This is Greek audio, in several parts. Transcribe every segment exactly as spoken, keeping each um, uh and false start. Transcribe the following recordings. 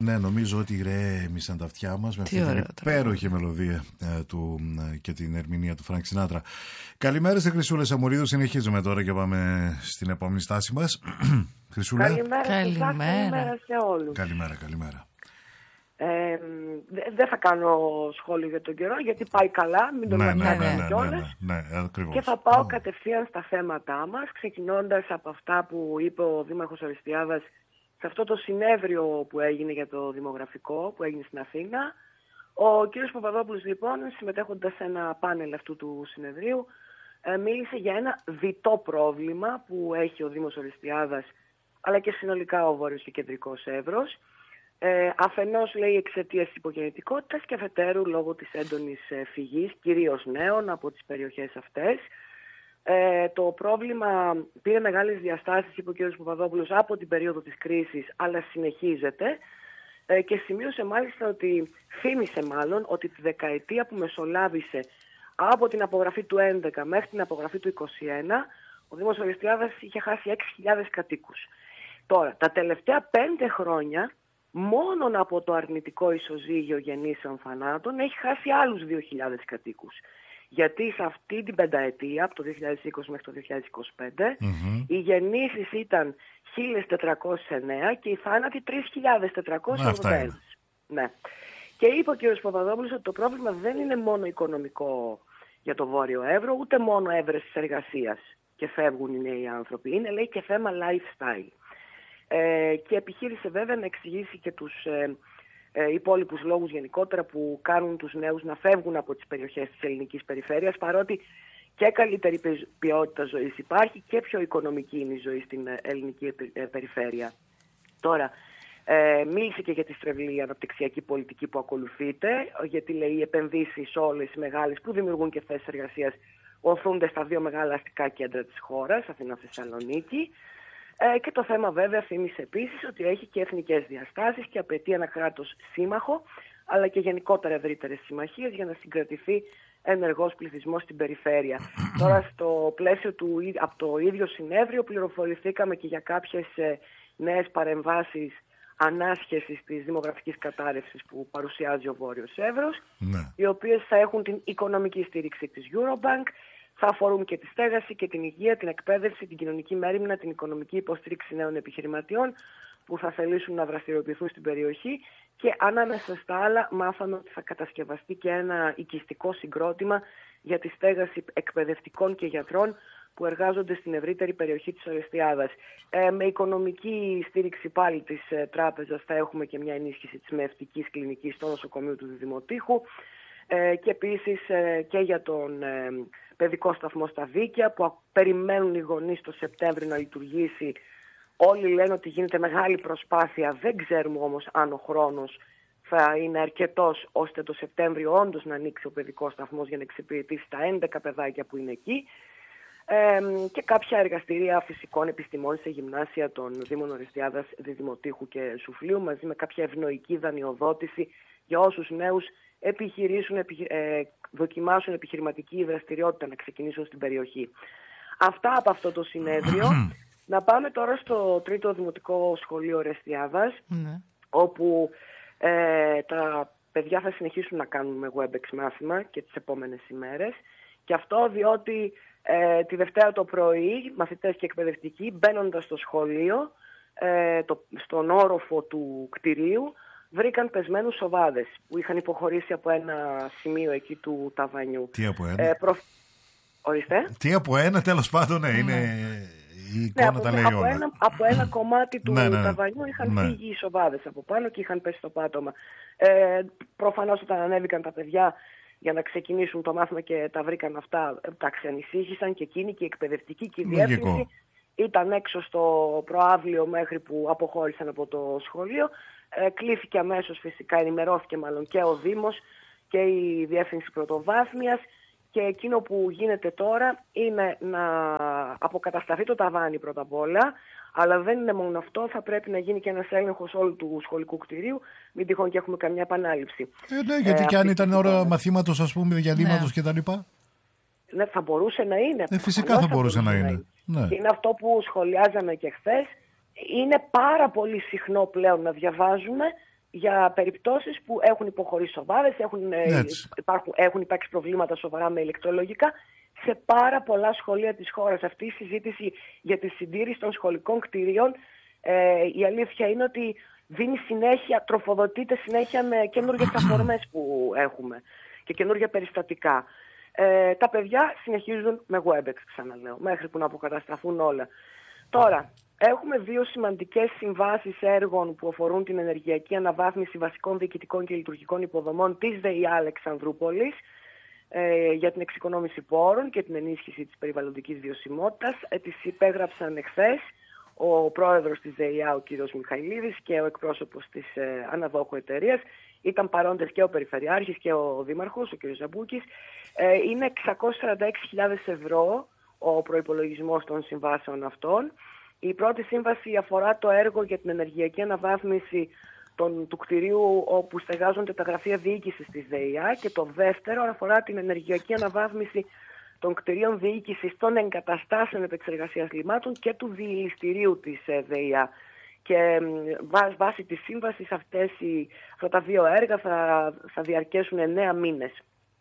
Ναι, νομίζω ότι ηρέμησαν τα αυτιά μας με αυτή την υπέροχη μελωδία ε, του, ε, και την ερμηνεία του Φρανκ Σινάτρα. Καλημέρα σε Χρυσούλα Σαμουρίδου. Συνεχίζουμε τώρα και πάμε στην επόμενη στάση μας. Χρυσούλα. Καλημέρα, καλημέρα. Καλημέρα σε όλους. Καλημέρα, καλημέρα. Ε, δεν θα κάνω σχόλιο για τον καιρό γιατί πάει καλά, μην το ναι, ναι, ναι, ναι, κιόλας. Ναι, ναι, ναι, ναι, και θα πάω κατευθείαν στα θέματά μας, ξεκινώντας από αυτά που είπε ο Δήμαρχος Οριστιάδας σε αυτό το συνέδριο που έγινε για το δημογραφικό, που έγινε στην Αθήνα. Ο κ. Παπαδόπουλος, λοιπόν, συμμετέχοντας σε ένα πάνελ αυτού του συνεδρίου, μίλησε για ένα διτό πρόβλημα που έχει ο Δήμος Οριστιάδας, αλλά και συνολικά ο Βόρειος και Κεντρικός Εύρος. Ε, αφενός, λέει, εξαιτίας της υπογεννητικότητας και αφετέρου λόγω της έντονης φυγής, κυρίως νέων από τις περιοχές αυτές. Ε, το πρόβλημα πήρε μεγάλες διαστάσεις, είπε ο κ. Παπαδόπουλος, από την περίοδο της κρίσης, αλλά συνεχίζεται ε, και σημείωσε μάλιστα ότι, θύμισε μάλλον, ότι τη δεκαετία που μεσολάβησε από την απογραφή του έντεκα μέχρι την απογραφή του είκοσι ένα, ο Δήμος Οριστιάδας είχε χάσει έξι χιλιάδες κατοίκους. Τώρα, τα τελευταία πέντε χρόνια, μόνον από το αρνητικό ισοζύγιο γεννήσεων θανάτων, έχει χάσει άλλους δύο χιλιάδες κατοίκους. Γιατί σε αυτή την πενταετία, από το δύο χιλιάδες είκοσι μέχρι το δύο χιλιάδες είκοσι πέντε, mm-hmm. οι γεννήσεις ήταν χίλια τετρακόσιες εννέα και οι θάνατοι τρεις χιλιάδες τετρακόσιες ογδόντα ένα. Ναι. Και είπε ο κ. Παπαδόπουλος ότι το πρόβλημα δεν είναι μόνο οικονομικό για το Βόρειο Εύρο, ούτε μόνο έβρεση εργασίας και φεύγουν οι νέοι άνθρωποι. Είναι, λέει, και θέμα lifestyle. Ε, και επιχείρησε βέβαια να εξηγήσει και τους ε, ε, υπόλοιπους λόγους γενικότερα που κάνουν τους νέους να φεύγουν από τις περιοχές της ελληνικής περιφέρειας, παρότι και καλύτερη ποιότητα ζωής υπάρχει και πιο οικονομική είναι η ζωή στην ελληνική περιφέρεια. Τώρα, ε, μίλησε και για τη στρεβλή αναπτυξιακή πολιτική που ακολουθείται, γιατί, λέει, οι επενδύσεις όλες οι μεγάλες που δημιουργούν και θέσεις εργασίας οθούνται στα δύο μεγάλα αστικά κέντρα της χώρας, Αθήνα και Θεσσαλονίκη. Ε, και το θέμα, βέβαια, θύμισε επίσης ότι έχει και εθνικές διαστάσεις και απαιτεί ένα κράτος σύμμαχο, αλλά και γενικότερα ευρύτερες συμμαχίες για να συγκρατηθεί ενεργός πληθυσμός στην περιφέρεια. Τώρα, στο πλαίσιο του, από το ίδιο συνέδριο, πληροφορηθήκαμε και για κάποιες ε, νέες παρεμβάσεις ανάσχεσης της δημογραφικής κατάρρευσης που παρουσιάζει ο Βόρειος Εύρος, ναι. οι οποίες θα έχουν την οικονομική στήριξη της Eurobank, θα αφορούν και τη στέγαση και την υγεία, την εκπαίδευση, την κοινωνική μέριμνα, την οικονομική υποστήριξη νέων επιχειρηματιών που θα θελήσουν να δραστηριοποιηθούν στην περιοχή και ανάμεσα στα άλλα μάθαμε ότι θα κατασκευαστεί και ένα οικιστικό συγκρότημα για τη στέγαση εκπαιδευτικών και γιατρών που εργάζονται στην ευρύτερη περιοχή της Οριστιάδας. Ε, με οικονομική στήριξη πάλι της ε, τράπεζας θα έχουμε και μια ενίσχυση της μεευτικής κλινικής στο νοσοκομείο του Δημοτήχου ε, και επίσης ε, και για τον ε, παιδικό σταθμό στα Δίκαια που περιμένουν οι γονείς το Σεπτέμβριο να λειτουργήσει. Όλοι λένε ότι γίνεται μεγάλη προσπάθεια, δεν ξέρουμε όμως αν ο χρόνος θα είναι αρκετός ώστε το Σεπτέμβριο όντως να ανοίξει ο παιδικός σταθμός για να εξυπηρετήσει τα έντεκα παιδάκια που είναι εκεί. Ε, και κάποια εργαστηρία φυσικών επιστημών σε γυμνάσια των Δήμων Οριστιάδας, Δημοτήχου και Σουφλίου, μαζί με κάποια ευνοϊκή δανειοδότηση για όσους νέους επιχειρήσουν, επι, ε, δοκιμάσουν επιχειρηματική δραστηριότητα να ξεκινήσουν στην περιοχή. Αυτά από αυτό το συνέδριο. Να πάμε τώρα στο τρίτο Δημοτικό Σχολείο Οριστιάδας, mm. όπου ε, τα παιδιά θα συνεχίσουν να κάνουν με Webex μάθημα και τις επόμενες ημέρες. Και αυτό διότι ε, τη Δευτέρα το πρωί, μαθητές και εκπαιδευτικοί, μπαίνοντας στο σχολείο, ε, το, στον όροφο του κτηρίου, βρήκαν πεσμένους σοβάδες που είχαν υποχωρήσει από ένα σημείο εκεί του ταβανιού. Τι από ένα? Ε, προ... Ορίστε. Τι από ένα, τέλος πάντων, ναι, είναι... Η εικόνα ναι, τα από, λέει από, όλα. Ένα, από ένα κομμάτι του ναι, ναι, ταβανιού είχαν ναι. φύγει οι σοβάδες από πάνω και είχαν πέσει στο πάτωμα. Ε, προφανώς όταν ανέβηκαν τα παιδιά για να ξεκινήσουν το μάθημα και τα βρήκαν αυτά, τα ξενησύχησαν και εκείνοι και οι εκπαιδευτικοί και η διεύθυνση ήταν έξω στο προαύλιο μέχρι που αποχώρησαν από το σχολείο. Ε, κλήθηκε αμέσως, φυσικά ενημερώθηκε μάλλον και ο Δήμος και η Διεύθυνση Πρωτοβάθμιας και εκείνο που γίνεται τώρα είναι να αποκατασταθεί το ταβάνι πρώτα απ' όλα, αλλά δεν είναι μόνο αυτό, θα πρέπει να γίνει και ένας έλεγχος όλου του σχολικού κτηρίου, μην τυχόν και έχουμε καμιά επανάληψη. Ε, ναι, γιατί ε, και αν ήταν ώρα μαθήματος, ας πούμε, διαλύματος ναι. κτλ. Ναι, θα μπορούσε να είναι. Ε, φυσικά θα μπορούσε να είναι. είναι. Ναι. Είναι αυτό που σχολιάζαμε και χθες. Είναι πάρα πολύ συχνό πλέον να διαβάζουμε για περιπτώσεις που έχουν υποχωρήσει σοβαρές, έχουν, υπάρχουν, έχουν υπάρξει προβλήματα σοβαρά με ηλεκτρολογικά σε πάρα πολλά σχολεία της χώρας. Αυτή η συζήτηση για τη συντήρηση των σχολικών κτηρίων, ε, η αλήθεια είναι ότι δίνει συνέχεια, τροφοδοτείται συνέχεια με καινούργιες αφορμές που έχουμε και καινούργια περιστατικά. Ε, τα παιδιά συνεχίζουν με Webex, ξαναλέω, μέχρι που να αποκατασταθούν όλα. Τώρα, έχουμε δύο σημαντικές συμβάσεις έργων που αφορούν την ενεργειακή αναβάθμιση βασικών διοικητικών και λειτουργικών υποδομών της ΔΕΙΑ Αλεξανδρούπολης ε, για την εξοικονόμηση πόρων και την ενίσχυση της περιβαλλοντικής βιωσιμότητας. Ε, τις υπέγραψαν εχθές ο πρόεδρος της ΔΕΙΑ, ο κ. Μιχαηλίδης, και ο εκπρόσωπος της ε, αναδόχου εταιρείας. Ήταν παρόντες και ο Περιφερειάρχης και ο Δήμαρχος, ο κ. Ζαμπούκης. Ε, είναι εξακόσιες σαράντα έξι χιλιάδες ευρώ ο προϋπολογισμός των συμβάσεων αυτών. Η πρώτη σύμβαση αφορά το έργο για την ενεργειακή αναβάθμιση των, του κτηρίου όπου στεγάζονται τα γραφεία διοίκησης της ΔΕΙΑ, και το δεύτερο αφορά την ενεργειακή αναβάθμιση των κτηρίων διοίκησης των εγκαταστάσεων επεξεργασίας λιμάτων και του διηλιστηρίου της ΔΕΙΑ. Και βάσει βάση της σύμβασης αυτές οι, αυτά τα δύο έργα θα, θα διαρκέσουν εννέα μήνες.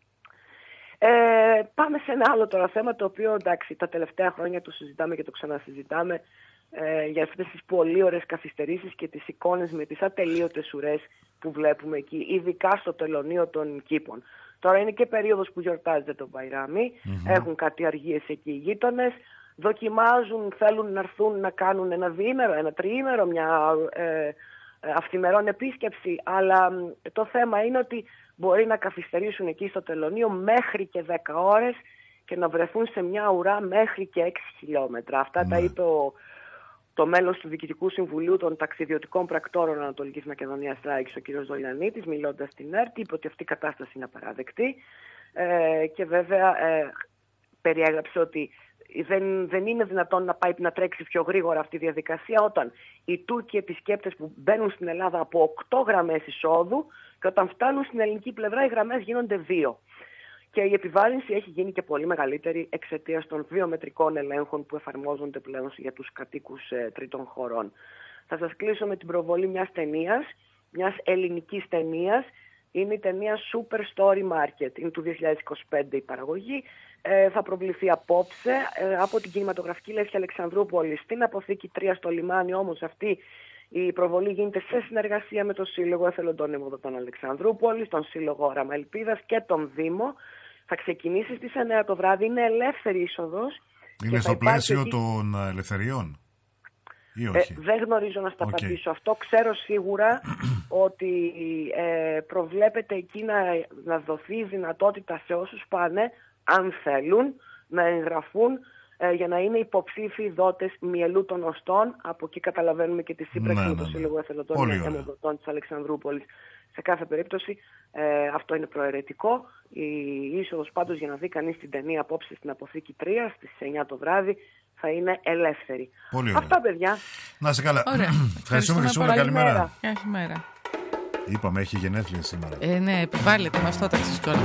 Ε, πάμε σε ένα άλλο τώρα θέμα, το οποίο εντάξει τα τελευταία χρόνια το συζητάμε και το ξανασυζητάμε, ε, για αυτές τις πολύ ωραίες καθυστερήσεις και τις εικόνες με τις ατελείωτες ουρές που βλέπουμε εκεί, ειδικά στο τελωνείο των Κήπων. Τώρα είναι και περίοδος που γιορτάζεται το Μπαϊράμι, mm-hmm. έχουν κάτι αργίες εκεί οι γείτονες, δοκιμάζουν, θέλουν να έρθουν να κάνουν ένα διήμερο, ένα τριήμερο, μια ε, αυθημερών επίσκεψη, αλλά ε, το θέμα είναι ότι μπορεί να καθυστερήσουν εκεί στο τελωνείο μέχρι και δέκα ώρες και να βρεθούν σε μια ουρά μέχρι και έξι χιλιόμετρα. Αυτά mm. τα είπε ο, το μέλος του Διοικητικού Συμβουλίου των Ταξιδιωτικών Πρακτόρων Ανατολικής Μακεδονίας Τράκης, ο κ. Δολιανίτης, μιλώντας στην ΕΡΤ, είπε ότι αυτή η κατάσταση είναι απαράδεκτη ε, και βέβαια ε, περιέγραψε ότι δεν, δεν είναι δυνατόν να πάει να τρέξει πιο γρήγορα αυτή η διαδικασία όταν οι Τούρκοι επισκέπτες που μπαίνουν στην Ελλάδα από οκτώ γραμμές εισόδου και όταν φτάνουν στην ελληνική πλευρά οι γραμμές γίνονται δύο. Και η επιβάρυνση έχει γίνει και πολύ μεγαλύτερη εξαιτίας των βιομετρικών ελέγχων που εφαρμόζονται πλέον για τους κατοίκους ε, τρίτων χωρών. Θα σας κλείσω με την προβολή μιας ταινίας, μιας ελληνικής ταινίας. Είναι η ταινία Super Story Market. Είναι του δύο χιλιάδες είκοσι πέντε η παραγωγή. Ε, θα προβληθεί απόψε ε, από την κινηματογραφική Λέσχη Αλεξανδρούπολη στην Αποθήκη τρία στο λιμάνι. Όμως αυτή η προβολή γίνεται σε συνεργασία με το Σύλλογο Εθελοντών Αιμοδοτών Αλεξανδρούπολης, τον Σύλλογο Όραμα Ελπίδας και τον Δήμο. Θα ξεκινήσει στις εννέα το βράδυ. Είναι ελεύθερη είσοδος. Είναι στο πλαίσιο εκεί των ελευθεριών ή όχι? Ε, δεν γνωρίζω να στα okay. απαντήσω αυτό. Ξέρω σίγουρα ότι ε, προβλέπεται εκεί να, να δοθεί η δυνατότητα σε όσους πάνε, αν θέλουν, να εγγραφούν ε, για να είναι υποψήφιοι δότες μυελού των οστών. Από εκεί καταλαβαίνουμε και τη σύμπραξη ναι, με το ναι, ναι. Σύλλογο Εθελοντών Αιμοδοτών της Αλεξανδρούπολης. Σε κάθε περίπτωση ε, αυτό είναι προαιρετικό. Η είσοδος πάντως για να δει κανείς την ταινία απόψε στην Αποθήκη τρία στις εννιά το βράδυ θα είναι ελεύθερη. Πολύ αυτά παιδιά. Να είσαι καλά. Ευχαριστούμε Χρυσούλα. Καλημέρα. Καλημέρα. Είπαμε έχει γενέθλια σήμερα. Ε, ναι, επιβάλλεται μας το ταξί κιόλας.